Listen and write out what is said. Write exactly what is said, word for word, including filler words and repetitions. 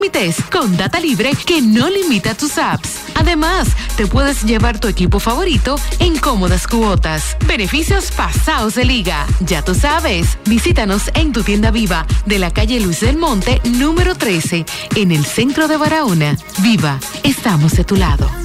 límites, con data libre que no limita tus apps. Además, te puedes llevar tu equipo favorito en cómodas cuotas. Beneficios pasados de liga. Ya tú sabes, visítanos en tu tienda Viva de la calle Luis del Monte, número trece, en el centro de Barahona. Viva, estamos de tu lado.